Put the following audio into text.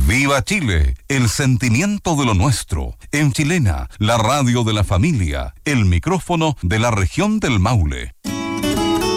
¡Viva Chile! El sentimiento de lo nuestro. En Chilena, la radio de la familia, el micrófono de la región del Maule.